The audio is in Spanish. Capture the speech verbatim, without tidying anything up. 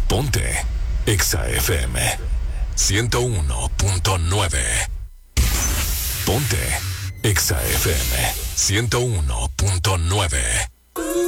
Ponte Exa F M ciento uno punto nueve. Ponte Exa F M ciento uno punto nueve.